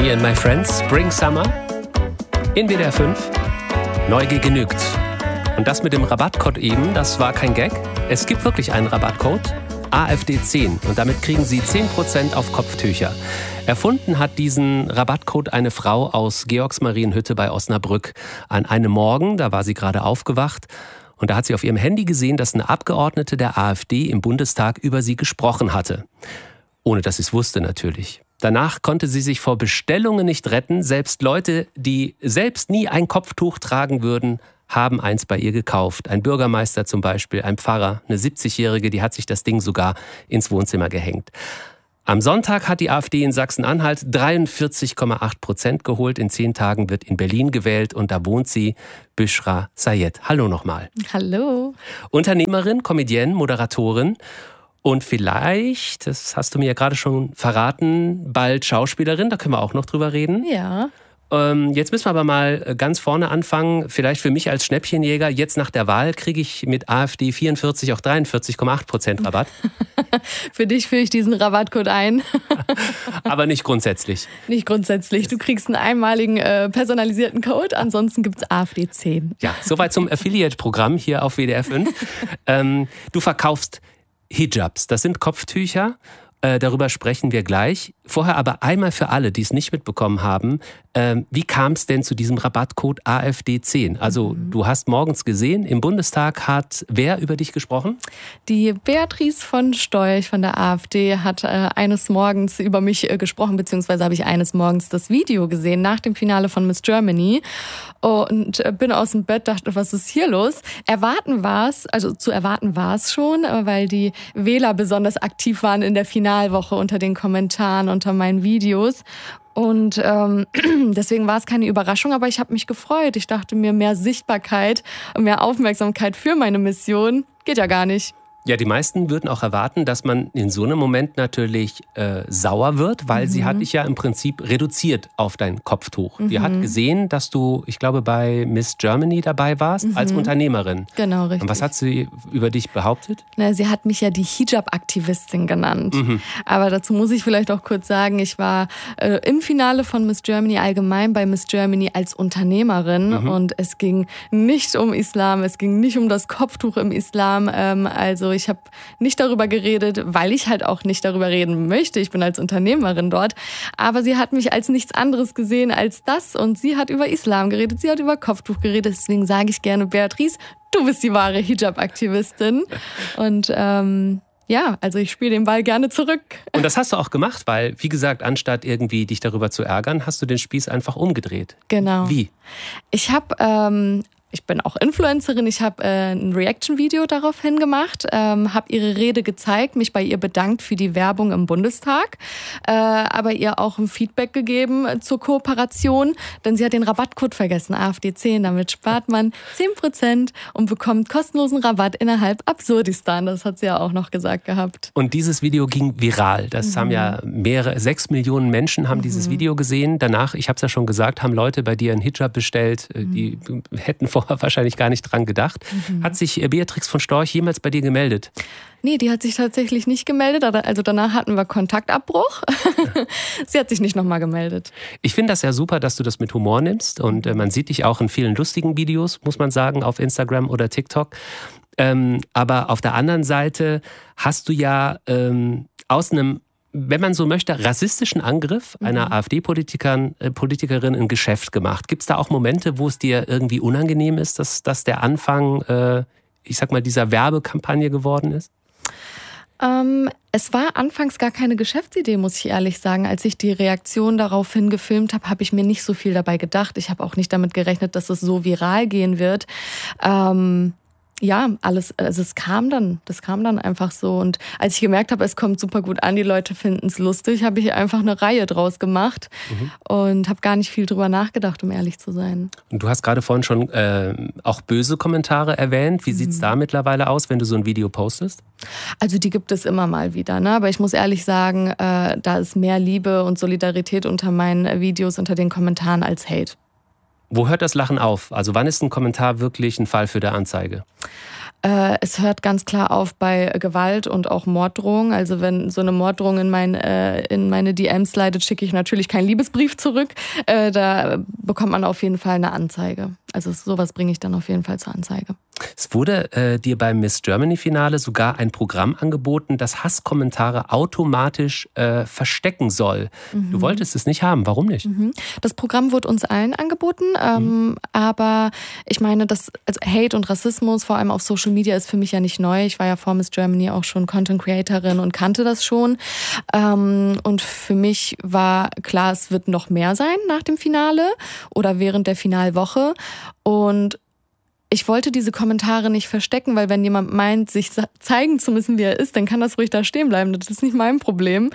Me and my friends, Spring Summer in WDR 5. Neugier genügt. Und das mit dem Rabattcode eben, das war kein Gag. Es gibt wirklich einen Rabattcode, AfD10. Und damit kriegen Sie 10% auf Kopftücher. Erfunden hat diesen Rabattcode eine Frau aus Georgsmarienhütte bei Osnabrück. An einem Morgen, da war sie gerade aufgewacht. Und da hat sie auf ihrem Handy gesehen, dass eine Abgeordnete der AfD im Bundestag über sie gesprochen hatte. Ohne dass sie es wusste natürlich. Danach konnte sie sich vor Bestellungen nicht retten. Selbst Leute, die selbst nie ein Kopftuch tragen würden, haben eins bei ihr gekauft. Ein Bürgermeister zum Beispiel, ein Pfarrer, eine 70-Jährige, die hat sich das Ding sogar ins Wohnzimmer gehängt. Am Sonntag hat die AfD in Sachsen-Anhalt 43,8% geholt. In 10 Tagen wird in Berlin gewählt und da wohnt sie, Büschra Sayed. Hallo nochmal. Hallo. Unternehmerin, Comedienne, Moderatorin und vielleicht, das hast du mir ja gerade schon verraten, bald Schauspielerin, da können wir auch noch drüber reden. Ja. Jetzt müssen wir aber mal ganz vorne anfangen. Vielleicht für mich als Schnäppchenjäger. Jetzt nach der Wahl kriege ich mit AfD 44 auch 43,8% Rabatt. Für dich führe ich diesen Rabattcode ein. Aber nicht grundsätzlich. Nicht grundsätzlich. Du kriegst einen einmaligen personalisierten Code. Ansonsten gibt es AfD 10. Ja, soweit zum Affiliate-Programm hier auf WDR 5. Du verkaufst Hijabs. Das sind Kopftücher. Darüber sprechen wir gleich. Vorher aber einmal für alle, die es nicht mitbekommen haben, wie kam es denn zu diesem Rabattcode AfD10? Also du hast morgens gesehen, im Bundestag hat wer über dich gesprochen? Die Beatrice von Storch von der AfD hat eines Morgens über mich gesprochen, beziehungsweise habe ich eines Morgens das Video gesehen nach dem Finale von Miss Germany und bin aus dem Bett, dachte, was ist hier los? Zu erwarten war es schon, weil die Wähler besonders aktiv waren in der Finalwoche unter den Kommentaren, unter meinen Videos. Und deswegen war es keine Überraschung, aber ich habe mich gefreut. Ich dachte mir, mehr Sichtbarkeit und mehr Aufmerksamkeit für meine Mission geht ja gar nicht. Ja, die meisten würden auch erwarten, dass man in so einem Moment natürlich sauer wird, weil sie hat dich ja im Prinzip reduziert auf dein Kopftuch. Die hat gesehen, dass du, ich glaube, bei Miss Germany dabei warst als Unternehmerin. Genau, richtig. Und was hat sie über dich behauptet? Na, sie hat mich ja die Hijab-Aktivistin genannt. Aber dazu muss ich vielleicht auch kurz sagen, ich war im Finale von Miss Germany allgemein bei Miss Germany als Unternehmerin. Und es ging nicht um Islam, es ging nicht um das Kopftuch im Islam. Also ich habe nicht darüber geredet, weil ich halt auch nicht darüber reden möchte. Ich bin als Unternehmerin dort. Aber sie hat mich als nichts anderes gesehen als das. Und sie hat über Islam geredet, sie hat über Kopftuch geredet. Deswegen sage ich gerne, Beatrice, du bist die wahre Hijab-Aktivistin. Und ja, also ich spiele den Ball gerne zurück. Und das hast du auch gemacht, weil, wie gesagt, anstatt irgendwie dich darüber zu ärgern, hast du den Spieß einfach umgedreht. Genau. Wie? Ich bin auch Influencerin, ich habe ein Reaction-Video daraufhin gemacht, habe ihre Rede gezeigt, mich bei ihr bedankt für die Werbung im Bundestag, aber ihr auch ein Feedback gegeben zur Kooperation, denn sie hat den Rabattcode vergessen, AfD10, damit spart man 10% und bekommt kostenlosen Rabatt innerhalb Absurdistan, das hat sie ja auch noch gesagt gehabt. Und dieses Video ging viral, das haben ja 6 Millionen Menschen haben dieses Video gesehen, danach, ich habe es ja schon gesagt, haben Leute bei dir einen Hijab bestellt, die hätten vorher wahrscheinlich gar nicht dran gedacht. Hat sich Beatrice von Storch jemals bei dir gemeldet? Nee, die hat sich tatsächlich nicht gemeldet. Also danach hatten wir Kontaktabbruch. Sie hat sich nicht nochmal gemeldet. Ich finde das ja super, dass du das mit Humor nimmst. Und man sieht dich auch in vielen lustigen Videos, muss man sagen, auf Instagram oder TikTok. Aber auf der anderen Seite hast du ja aus einem, wenn man so möchte, rassistischen Angriff einer AfD-Politikerin ein Geschäft gemacht. Gibt es da auch Momente, wo es dir irgendwie unangenehm ist, dass der Anfang, ich sag mal, dieser Werbekampagne geworden ist? Es war anfangs gar keine Geschäftsidee, muss ich ehrlich sagen. Als ich die Reaktion daraufhin gefilmt habe, habe ich mir nicht so viel dabei gedacht. Ich habe auch nicht damit gerechnet, dass es so viral gehen wird. Ja, das kam dann einfach so. Und als ich gemerkt habe, es kommt super gut an, die Leute finden es lustig, habe ich einfach eine Reihe draus gemacht und habe gar nicht viel drüber nachgedacht, um ehrlich zu sein. Und du hast gerade vorhin schon auch böse Kommentare erwähnt. Wie sieht's da mittlerweile aus, wenn du so ein Video postest? Also die gibt es immer mal wieder, ne? Aber ich muss ehrlich sagen, da ist mehr Liebe und Solidarität unter meinen Videos, unter den Kommentaren als Hate. Wo hört das Lachen auf? Also wann ist ein Kommentar wirklich ein Fall für die Anzeige? Es hört ganz klar auf bei Gewalt und auch Morddrohungen. Also wenn so eine Morddrohung in meine DMs leitet, schicke ich natürlich keinen Liebesbrief zurück. Da bekommt man auf jeden Fall eine Anzeige. Also sowas bringe ich dann auf jeden Fall zur Anzeige. Es wurde dir beim Miss Germany-Finale sogar ein Programm angeboten, das Hasskommentare automatisch verstecken soll. Du wolltest es nicht haben. Warum nicht? Das Programm wurde uns allen angeboten, aber ich meine, also Hate und Rassismus, vor allem auf Social Media, ist für mich ja nicht neu. Ich war ja vor Miss Germany auch schon Content Creatorin und kannte das schon. Und für mich war klar, es wird noch mehr sein nach dem Finale oder während der Finalwoche. Und ich wollte diese Kommentare nicht verstecken, weil wenn jemand meint, sich zeigen zu müssen, wie er ist, dann kann das ruhig da stehen bleiben. Das ist nicht mein Problem.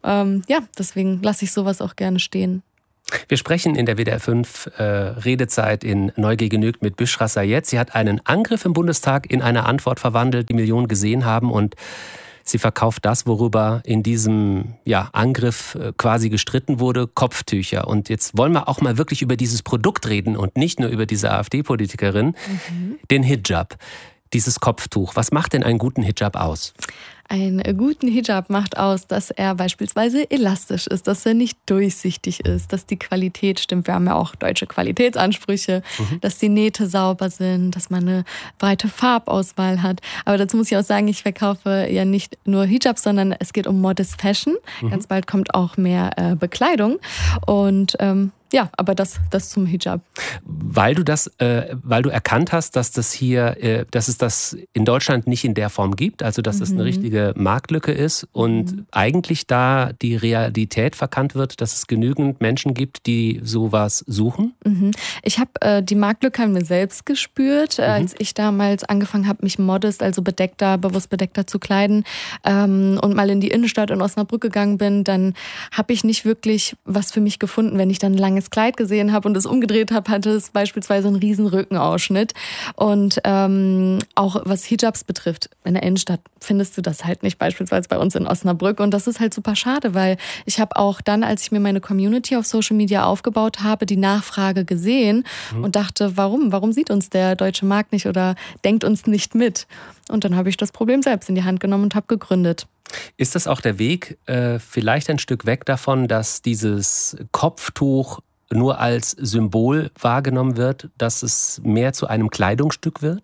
Deswegen lasse ich sowas auch gerne stehen. Wir sprechen in der WDR 5 Redezeit in Neugier genügt mit Büschra Said. Sie hat einen Angriff im Bundestag in eine Antwort verwandelt, die Millionen gesehen haben, und sie verkauft das, worüber in diesem Angriff quasi gestritten wurde, Kopftücher. Und jetzt wollen wir auch mal wirklich über dieses Produkt reden und nicht nur über diese AfD-Politikerin, den Hijab. Dieses Kopftuch. Was macht denn einen guten Hijab aus? Einen guten Hijab macht aus, dass er beispielsweise elastisch ist, dass er nicht durchsichtig ist, dass die Qualität stimmt. Wir haben ja auch deutsche Qualitätsansprüche, dass die Nähte sauber sind, dass man eine breite Farbauswahl hat. Aber dazu muss ich auch sagen, ich verkaufe ja nicht nur Hijabs, sondern es geht um Modest Fashion. Ganz bald kommt auch mehr Bekleidung. Und aber das zum Hijab. Weil du erkannt hast, dass dass es das in Deutschland nicht in der Form gibt, also dass es eine richtige Marktlücke ist und eigentlich da die Realität verkannt wird, dass es genügend Menschen gibt, die sowas suchen? Ich habe die Marktlücke an mir selbst gespürt, als ich damals angefangen habe, mich modest, also bewusst bedeckter zu kleiden und mal in die Innenstadt in Osnabrück gegangen bin, dann habe ich nicht wirklich was für mich gefunden. Wenn ich dann ein langes Kleid gesehen habe und es umgedreht habe, hatte es beispielsweise einen riesen Rückenausschnitt. Und auch was Hijabs betrifft, in der Innenstadt findest du das halt nicht, beispielsweise bei uns in Osnabrück. Und das ist halt super schade, weil ich habe auch dann, als ich mir meine Community auf Social Media aufgebaut habe, die Nachfrage gesehen und dachte, warum sieht uns der deutsche Markt nicht oder denkt uns nicht mit? Und dann habe ich das Problem selbst in die Hand genommen und habe gegründet. Ist das auch der Weg, vielleicht ein Stück weg davon, dass dieses Kopftuch nur als Symbol wahrgenommen wird, dass es mehr zu einem Kleidungsstück wird?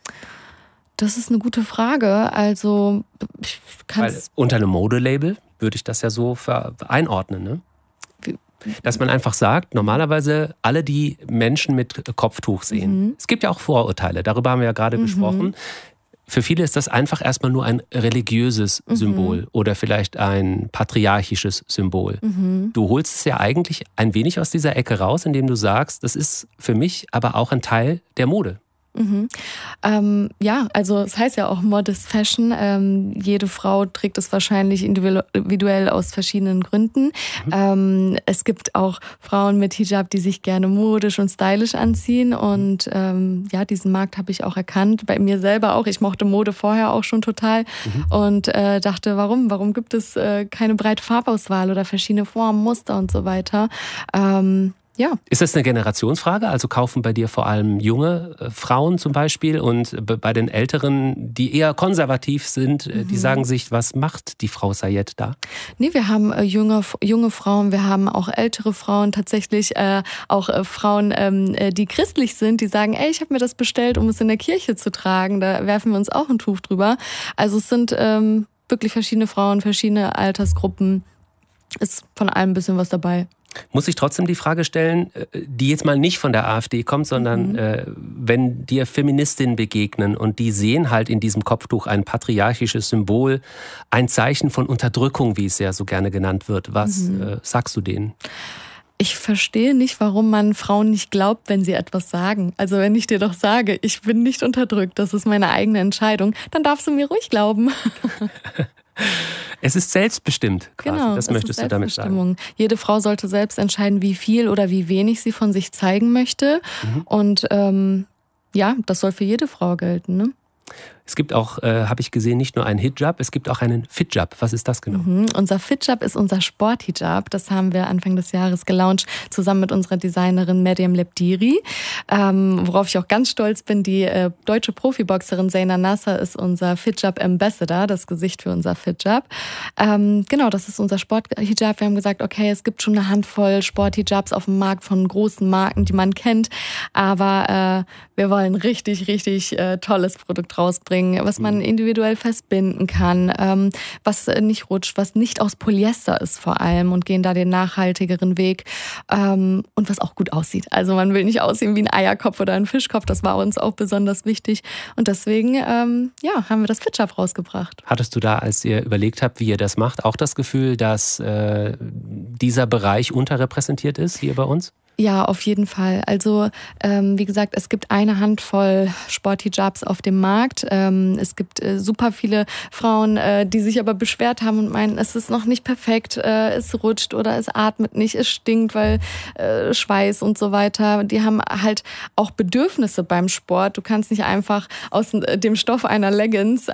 Das ist eine gute Frage. Also unter einem Modelabel würde ich das ja so einordnen, ne? Dass man einfach sagt, normalerweise alle, die Menschen mit Kopftuch sehen. Es gibt ja auch Vorurteile, darüber haben wir ja gerade gesprochen. Für viele ist das einfach erstmal nur ein religiöses Symbol oder vielleicht ein patriarchisches Symbol. Du holst es ja eigentlich ein wenig aus dieser Ecke raus, indem du sagst, das ist für mich aber auch ein Teil der Mode. Also es heißt ja auch Modest Fashion. Jede Frau trägt es wahrscheinlich individuell aus verschiedenen Gründen. Es gibt auch Frauen mit Hijab, die sich gerne modisch und stylisch anziehen. Und diesen Markt habe ich auch erkannt. Bei mir selber auch. Ich mochte Mode vorher auch schon total und dachte, warum gibt es keine breite Farbauswahl oder verschiedene Formen, Muster und so weiter. Ja. Ist das eine Generationsfrage? Also kaufen bei dir vor allem junge Frauen zum Beispiel und bei den Älteren, die eher konservativ sind, die sagen sich, was macht die Frau Said da? Nee, wir haben junge Frauen, wir haben auch ältere Frauen, tatsächlich auch Frauen, die christlich sind, die sagen, ich habe mir das bestellt, um es in der Kirche zu tragen. Da werfen wir uns auch ein Tuch drüber. Also es sind wirklich verschiedene Frauen, verschiedene Altersgruppen. Ist von allem ein bisschen was dabei. Muss ich trotzdem die Frage stellen, die jetzt mal nicht von der AfD kommt, sondern wenn dir Feministinnen begegnen und die sehen halt in diesem Kopftuch ein patriarchisches Symbol, ein Zeichen von Unterdrückung, wie es ja so gerne genannt wird. Was sagst du denen? Ich verstehe nicht, warum man Frauen nicht glaubt, wenn sie etwas sagen. Also wenn ich dir doch sage, ich bin nicht unterdrückt, das ist meine eigene Entscheidung, dann darfst du mir ruhig glauben. Es ist selbstbestimmt quasi, genau, das möchtest du damit sagen. Jede Frau sollte selbst entscheiden, wie viel oder wie wenig sie von sich zeigen möchte. Und das soll für jede Frau gelten, ne? Es gibt auch, habe ich gesehen, nicht nur einen Hijab, es gibt auch einen Fitjab. Was ist das genau? Unser Fitjab ist unser Sporthijab. Das haben wir Anfang des Jahres gelauncht, zusammen mit unserer Designerin Meryem Lebdiri. Worauf ich auch ganz stolz bin, die deutsche Profiboxerin Zeyna Nasser ist unser Fitjab Ambassador, das Gesicht für unser Fitjab. Genau, das ist unser Sporthijab. Wir haben gesagt, okay, es gibt schon eine Handvoll Sporthijabs auf dem Markt von großen Marken, die man kennt, aber wir wollen richtig, richtig tolles Produkt rausbringen, was man individuell festbinden kann, was nicht rutscht, was nicht aus Polyester ist vor allem und gehen da den nachhaltigeren Weg und was auch gut aussieht. Also man will nicht aussehen wie ein Eierkopf oder ein Fischkopf, das war uns auch besonders wichtig und deswegen haben wir das Fitjab rausgebracht. Hattest du da, als ihr überlegt habt, wie ihr das macht, auch das Gefühl, dass dieser Bereich unterrepräsentiert ist hier bei uns? Ja, auf jeden Fall. Also wie gesagt, es gibt eine Handvoll Sporthijabs auf dem Markt. Es gibt super viele Frauen, die sich aber beschwert haben und meinen, es ist noch nicht perfekt, es rutscht oder es atmet nicht, es stinkt, weil Schweiß und so weiter. Die haben halt auch Bedürfnisse beim Sport. Du kannst nicht einfach aus dem Stoff einer Leggings